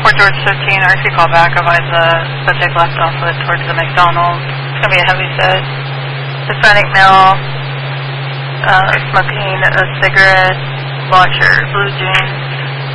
Fort George 15, or if you call back, advise that they've left off it towards the McDonald's. It's going to be a heavy set. Hispanic male, smoking a cigarette, watcher, blue jeans.